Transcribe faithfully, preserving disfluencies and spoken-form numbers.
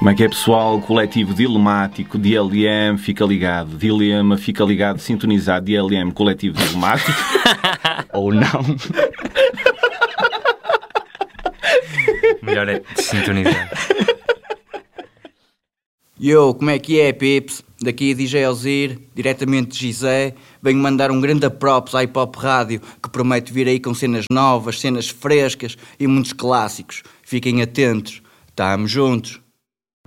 Como é que é, pessoal? Coletivo Dilemático, D L M, fica ligado. Dilema, fica ligado, sintonizado. D L M, Coletivo Dilemático. Ou não. Melhor é sintonizar. Yo, como é que é, pips? Daqui é D J Alzir, diretamente de Gizé. Venho mandar um grande props à Hip Hop Rádio, que promete vir aí com cenas novas, cenas frescas e muitos clássicos. Fiquem atentos. Tamo juntos.